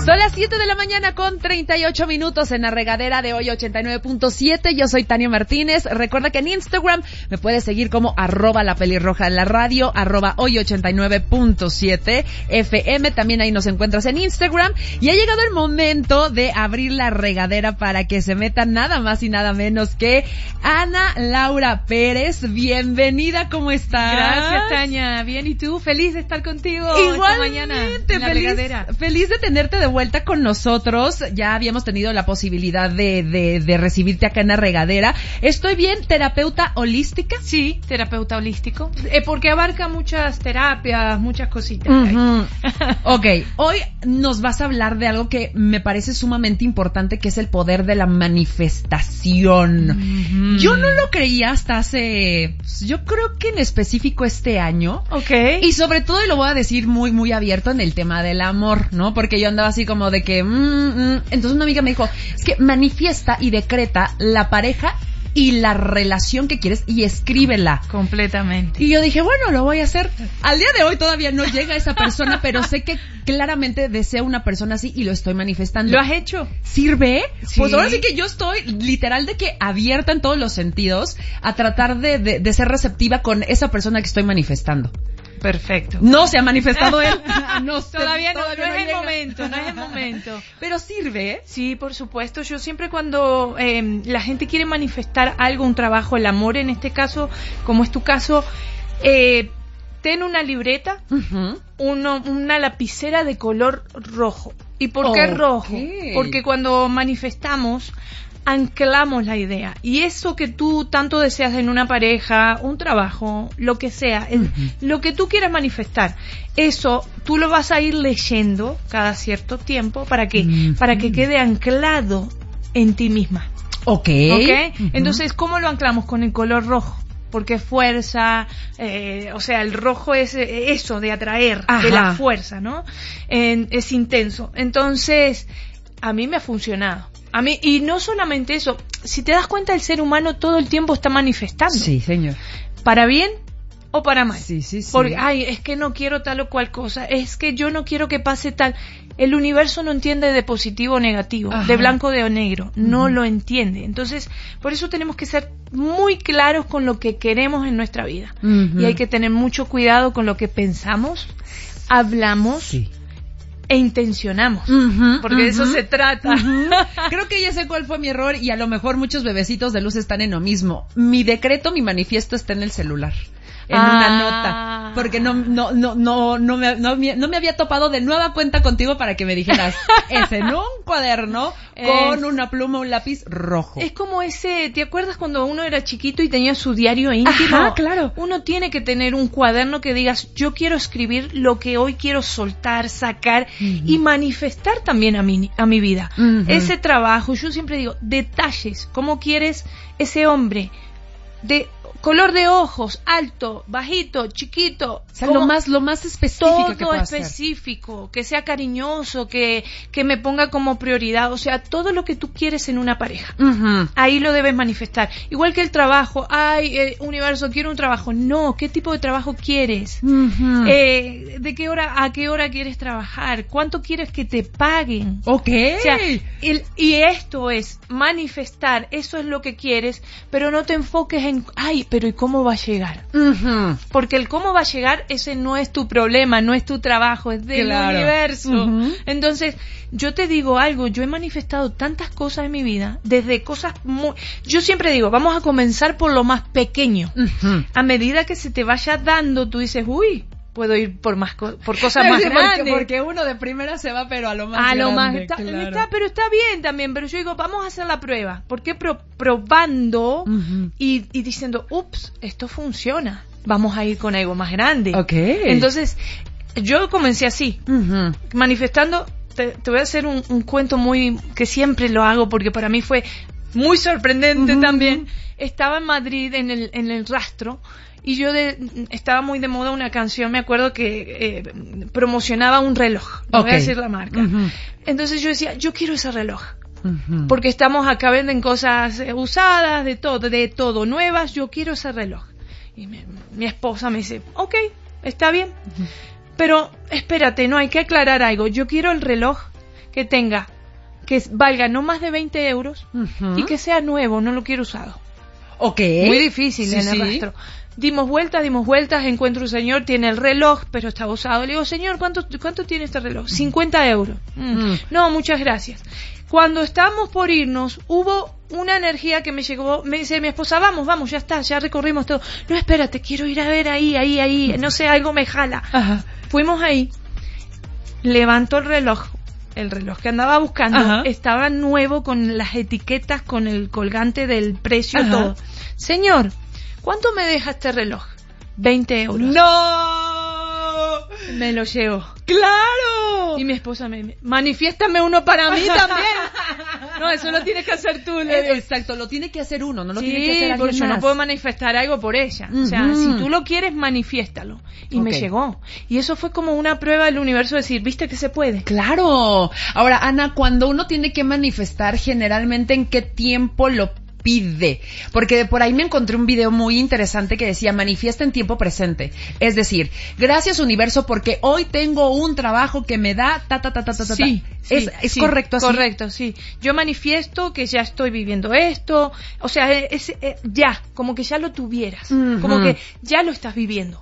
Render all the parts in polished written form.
Son las 7 de la mañana con 38 minutos en la regadera de Hoy 89.7. Yo soy Tania Martínez. Recuerda que en Instagram me puedes seguir como @lapelirroja en la radio, @Hoy 89.7 FM. También ahí nos encuentras en Instagram. Y ha llegado el momento de abrir la regadera para que se meta nada más y nada menos que Ana Laura Pérez. Bienvenida, ¿cómo estás? Gracias, Tania. Bien, ¿y tú? Feliz de estar contigo esta mañana en la regadera. Feliz de tenerte de vuelta con nosotros. Ya habíamos tenido la posibilidad de recibirte acá en la regadera. ¿Estoy bien? ¿Terapeuta holística? Sí, terapeuta holístico. Porque abarca muchas terapias, muchas cositas. Ok, hoy nos vas a hablar de algo que me parece sumamente importante, que es el poder de la manifestación. Yo no lo creía hasta hace, yo creo que en específico este año. Ok. Y sobre todo, y lo voy a decir muy, muy abierto en el tema del amor, ¿no? Porque yo andaba así como de que, Entonces una amiga me dijo, es que manifiesta y decreta la pareja y la relación que quieres y escríbela. Completamente. Y yo dije, bueno, lo voy a hacer. Al día de hoy todavía no llega esa persona, pero sé que claramente deseo una persona así y lo estoy manifestando. ¿Lo has hecho? ¿Sirve? Sí. Pues ahora sí que yo estoy literal de que abierta en todos los sentidos a tratar de ser receptiva con esa persona que estoy manifestando. Perfecto. No se ha manifestado él. No sé, todavía no es el llega. momento, no es el momento. Pero sirve, ¿eh? Sí, por supuesto. Yo siempre cuando la gente quiere manifestar algo, un trabajo, el amor en este caso, como es tu caso, ten una libreta, una lapicera de color rojo. ¿Y por qué rojo? Porque cuando manifestamos, anclamos la idea. Y eso que tú tanto deseas en una pareja, un trabajo, lo que sea, lo que tú quieras manifestar, eso tú lo vas a ir leyendo cada cierto tiempo para que quede anclado en ti misma. Ok. Entonces, ¿cómo lo anclamos? Con el color rojo. Porque fuerza, o sea, el rojo es eso de atraer, de la fuerza, ¿no? Es intenso. Entonces, a mí me ha funcionado. A mí, y no solamente eso, si te das cuenta, el ser humano todo el tiempo está manifestando. Sí, señor. ¿Para bien o para mal? Sí. Porque, es que no quiero tal o cual cosa, es que yo no quiero que pase tal. El universo no entiende de positivo o negativo, de blanco o negro, no lo entiende. Entonces, por eso tenemos que ser muy claros con lo que queremos en nuestra vida. Y hay que tener mucho cuidado con lo que pensamos, hablamos, e intencionamos, porque de eso se trata. Creo que ya sé cuál fue mi error y a lo mejor muchos bebecitos de luz están en lo mismo. Mi decreto, mi manifiesto está en el celular, en una nota, porque no me había topado de nueva cuenta contigo para que me dijeras, es en un cuaderno con una pluma, un lápiz rojo. Es como ese, ¿te acuerdas cuando uno era chiquito y tenía su diario íntimo? Ajá, claro. Uno tiene que tener un cuaderno que digas, yo quiero escribir lo que hoy quiero soltar, sacar y manifestar también a mi vida. Ese trabajo, yo siempre digo, detalles, ¿cómo quieres ese hombre? De color de ojos, alto, bajito, chiquito. O sea, lo más específico que pueda ser. Todo específico, que sea cariñoso, que me ponga como prioridad. O sea, todo lo que tú quieres en una pareja. Ahí lo debes manifestar. Igual que el trabajo. Universo, quiero un trabajo. No, ¿qué tipo de trabajo quieres? ¿De qué hora a qué hora quieres trabajar? ¿Cuánto quieres que te paguen? Ok. O sea, y esto es manifestar, eso es lo que quieres, pero no te enfoques en, pero ¿y cómo va a llegar? Porque el cómo va a llegar, ese no es tu problema, no es tu trabajo, es del universo. Entonces, yo te digo algo, yo he manifestado tantas cosas en mi vida, desde cosas yo siempre digo, vamos a comenzar por lo más pequeño. A medida que se te vaya dando, tú dices, puedo ir por cosas más grandes. Porque uno de primera se va, pero a lo más grande. Pero está bien también, pero yo digo, vamos a hacer la prueba. Porque probando y diciendo, esto funciona. Vamos a ir con algo más grande. Okay. Entonces, yo comencé así, manifestando. Te voy a hacer un cuento que siempre lo hago porque para mí fue muy sorprendente también. Estaba en Madrid en el rastro. Y yo estaba muy de moda una canción, me acuerdo que promocionaba un reloj, no voy a decir la marca. Entonces yo decía, yo quiero ese reloj. Porque estamos acá, venden cosas usadas, de todo, nuevas, yo quiero ese reloj. Y mi esposa me dice, está bien, pero espérate, no, hay que aclarar algo. Yo quiero el reloj que tenga, que valga no más de 20 euros y que sea nuevo, no lo quiero usado. Ok. Muy difícil en el rastro. Dimos vueltas, encuentro un señor, tiene el reloj, pero está usado. Le digo, señor, ¿cuánto tiene este reloj? 50 euros. No, muchas gracias. Cuando estábamos por irnos, hubo una energía que me llegó, me dice mi esposa, vamos, ya está, ya recorrimos todo. No, espérate, quiero ir a ver ahí, no sé, algo me jala. Ajá. Fuimos ahí, levantó el reloj que andaba buscando, Ajá. estaba nuevo con las etiquetas, con el colgante del precio, ajá, todo. Señor, ¿cuánto me deja este reloj? 20 euros. ¡No! Me lo llevo. ¡Claro! Y mi esposa manifiéstame uno para mí también. No, eso lo tienes que hacer tú. Exacto, lo tiene que hacer uno, no lo tiene que hacer alguien porque yo más. no puedo manifestar algo por ella. O sea, si tú lo quieres, manifiéstalo. Y me llegó. Y eso fue como una prueba del universo de decir, ¿viste que se puede? Claro. Ahora, Ana, cuando uno tiene que manifestar, generalmente, ¿en qué tiempo lo pide? Porque por ahí me encontré un video muy interesante que decía, manifiesta en tiempo presente. Es decir, gracias universo porque hoy tengo un trabajo que me da Sí, ¿Es correcto así? Correcto, sí. Yo manifiesto que ya estoy viviendo esto, o sea, ya, como que ya lo tuvieras, como que ya lo estás viviendo.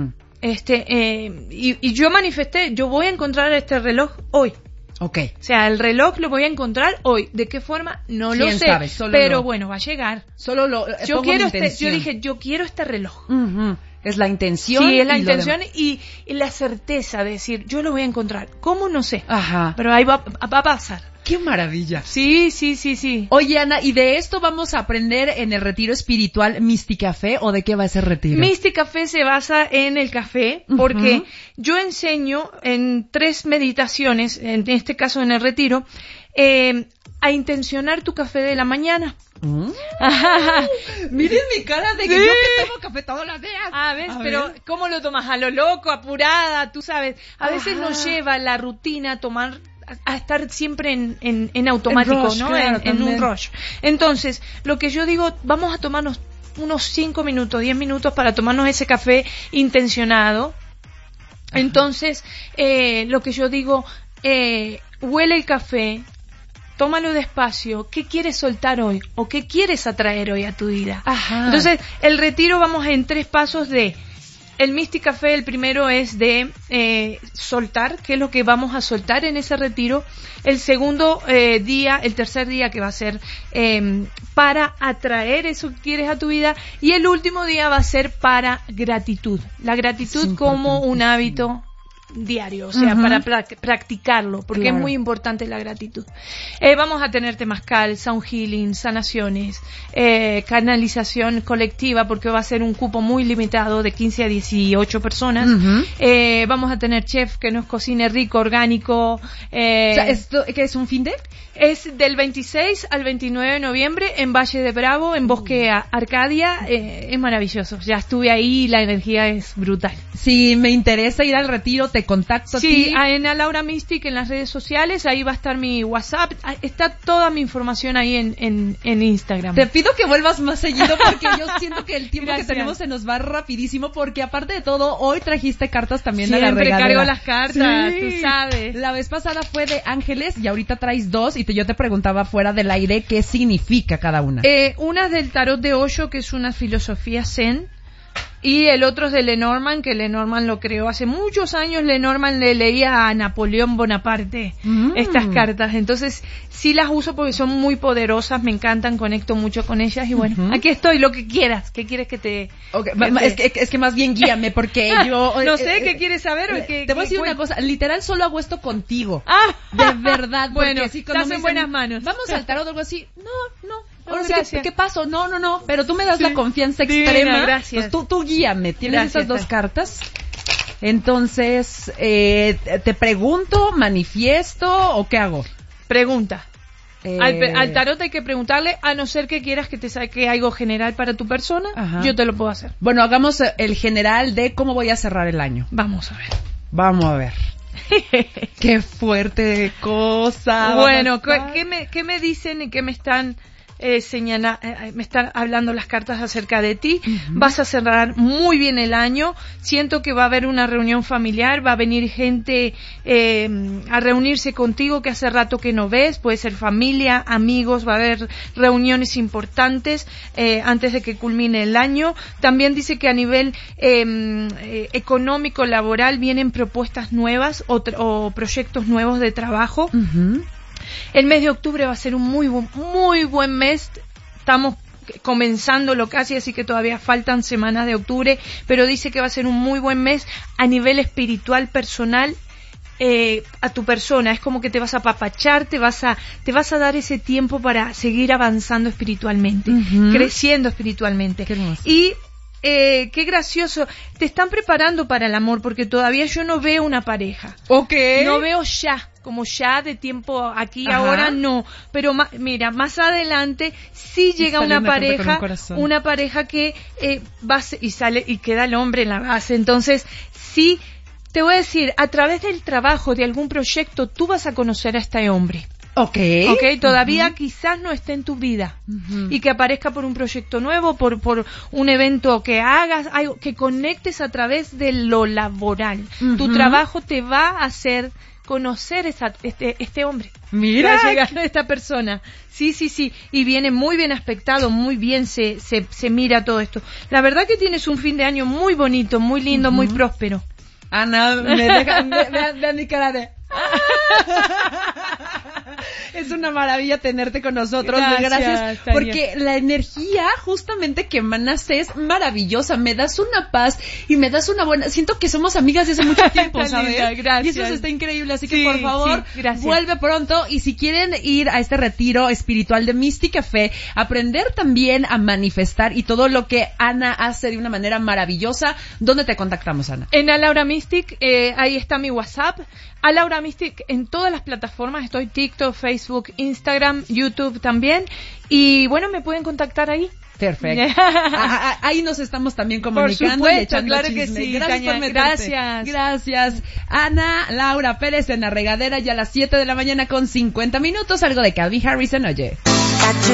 Y yo manifesté, yo voy a encontrar este reloj hoy. Okay. O sea, el reloj lo voy a encontrar hoy. ¿De qué forma? No lo sé. Sabe, pero bueno, va a llegar. Solo yo dije, yo quiero este reloj. Es la intención. Sí, es la intención y la certeza de decir, yo lo voy a encontrar. ¿Cómo? No sé. Ajá. Pero ahí va a pasar. ¡Qué maravilla! Sí. Oye, Ana, ¿y de esto vamos a aprender en el retiro espiritual Misticafé o de qué va ese retiro? Misticafé se basa en el café porque yo enseño en 3 meditaciones, en este caso en el retiro, a intencionar tu café de la mañana. Miren mi cara de que yo que tomo café todos los días. ¿Ves? Pero ¿cómo lo tomas? A lo loco, apurada, tú sabes. A veces nos lleva la rutina a tomar, a estar siempre en automático, rush, ¿no? Claro, en un rush. Entonces, lo que yo digo, vamos a tomarnos unos 5 minutos, 10 minutos para tomarnos ese café intencionado. Entonces, lo que yo digo, huele el café, tómalo despacio. ¿Qué quieres soltar hoy? ¿O qué quieres atraer hoy a tu vida? Entonces, el retiro vamos en 3 pasos de... El Misticafé, el primero es de soltar, qué es lo que vamos a soltar en ese retiro. El segundo día, el tercer día que va a ser para atraer eso que quieres a tu vida. Y el último día va a ser para gratitud. La gratitud como un hábito diario, o sea, para practicarlo, porque es muy importante la gratitud. Vamos a tener temazcal, sound healing, sanaciones, canalización colectiva, porque va a ser un cupo muy limitado de 15 a 18 personas. Vamos a tener chef que nos cocine rico, orgánico. O sea, ¿esto qué es un fin de? Es del 26 al 29 de noviembre en Valle de Bravo, en Bosque Arcadia. Es maravilloso. Ya estuve ahí y la energía es brutal. Si me interesa ir al retiro, te contacto a ti. Sí, en Laura Mystic en las redes sociales. Ahí va a estar mi WhatsApp. Está toda mi información ahí en Instagram. Te pido que vuelvas más seguido porque yo siento que el tiempo que tenemos se nos va rapidísimo, porque aparte de todo, hoy trajiste cartas también a la regadera. Siempre cargo las cartas, tú sabes. La vez pasada fue de ángeles y ahorita traes 2 y yo te preguntaba fuera del aire qué significa cada una. Una es del tarot de Osho, que es una filosofía zen, y el otro es de Lenormand, que Lenormand lo creó hace muchos años. Lenormand le leía a Napoleón Bonaparte estas cartas, entonces sí las uso porque son muy poderosas, me encantan, conecto mucho con ellas y bueno, aquí estoy, lo que quieras. ¿Qué quieres que te...? Okay. Es que más bien guíame porque yo... no sé, ¿qué quieres saber? Te voy a decir una cosa, literal solo hago esto contigo. De verdad. Bueno, así estás en buenas manos. Vamos al tarot o algo así. No. Ahora sí, ¿qué pasó? No. Pero tú me das la confianza extrema. Gracias. Pues tú guíame. ¿Tienes esas 2 cartas? Entonces, ¿te pregunto, manifiesto o qué hago? Pregunta. Al tarot hay que preguntarle, a no ser que quieras que te saque algo general para tu persona. Yo te lo puedo hacer. Bueno, hagamos el general de cómo voy a cerrar el año. Vamos a ver. Qué fuerte cosa. Bueno, ¿qué me dicen y qué me están me están hablando las cartas acerca de ti. Vas a cerrar muy bien el año. Siento que va a haber una reunión familiar, va a venir gente a reunirse contigo que hace rato que no ves, puede ser familia, amigos, va a haber reuniones importantes antes de que culmine el año. También dice que a nivel económico, laboral, vienen propuestas nuevas o proyectos nuevos de trabajo. El mes de octubre va a ser un muy buen mes. Estamos comenzándolo casi, así que todavía faltan semanas de octubre, pero dice que va a ser un muy buen mes a nivel espiritual, personal, a tu persona. Es como que te vas a apapachar, te vas a dar ese tiempo para seguir avanzando espiritualmente, creciendo espiritualmente. Y qué gracioso, te están preparando para el amor, porque todavía yo no veo una pareja. No veo como ya de tiempo aquí ahora, no. Pero mira, más adelante sí llega una pareja que y sale y queda el hombre en la base. Entonces, sí, te voy a decir, a través del trabajo de algún proyecto, tú vas a conocer a este hombre. Todavía quizás no esté en tu vida y que aparezca por un proyecto nuevo, por un evento que hagas, algo que conectes a través de lo laboral. Tu trabajo te va a hacer conocer este hombre. Mira, va a llegar esta persona. Sí. Y viene muy bien aspectado, muy bien se mira todo esto. La verdad que tienes un fin de año muy bonito, muy lindo, muy próspero. Ana, vean mi cara de... Es una maravilla tenerte con nosotros. Gracias porque la energía justamente que emanas es maravillosa. Me das una paz y me das una buena... Siento que somos amigas desde mucho tiempo, ¿sabes? Gracias. Y eso está increíble. Así que por favor, vuelve pronto. Y si quieren ir a este retiro espiritual de Mystic Café, aprender también a manifestar y todo lo que Ana hace de una manera maravillosa, ¿dónde te contactamos, Ana? En Alaura Mystic, ahí está mi WhatsApp. Alaura Mystic en todas las plataformas, estoy TikTok, Facebook, Instagram, YouTube también, y bueno, me pueden contactar ahí. Perfecto. Ahí nos estamos también comunicando. Por supuesto, claro que sí. Gracias. Ana Laura Pérez en La Regadera, ya a las 7 de la mañana con 50 minutos, algo de Calvin Harris en Oye.